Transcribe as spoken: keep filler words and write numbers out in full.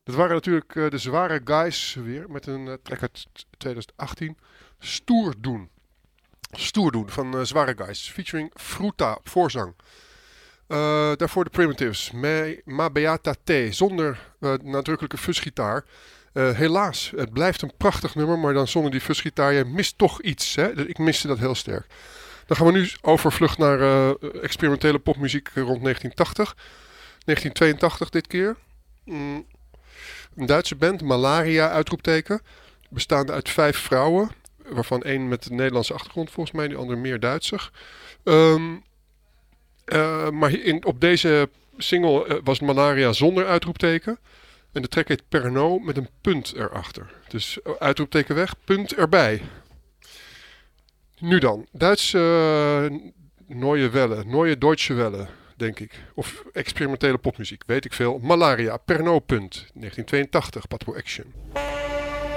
Dat waren natuurlijk uh, de zware guys weer met een uh, track uit twintig achttien. Stoer doen. Stoer doen van uh, zware guys. Featuring Fruta op voorzang. Uh, daarvoor de Primitives. Me, Ma Beata Te. Zonder uh, nadrukkelijke fuzgitaar. Uh, helaas, het blijft een prachtig nummer. Maar dan zonder die fuzgitaar. Je mist toch iets. Hè? Ik miste dat heel sterk. Dan gaan we nu overvlucht naar uh, experimentele popmuziek rond negentien tachtig. negentien tweeëntachtig dit keer. Mm. Een Duitse band, Malaria, uitroepteken. Bestaande uit vijf vrouwen. Waarvan één met een Nederlandse achtergrond volgens mij. Die andere meer Duitser. Um, uh, maar in, op deze single uh, was Malaria zonder uitroepteken. En de track heet Perno met een punt erachter. Dus uh, uitroepteken weg, punt erbij. Nu dan. Duitse uh, Neue Welle. Neue Deutsche Welle, denk ik. Of experimentele popmuziek, weet ik veel. Malaria, Perno, punt. negentien tweeëntachtig, Patro Action.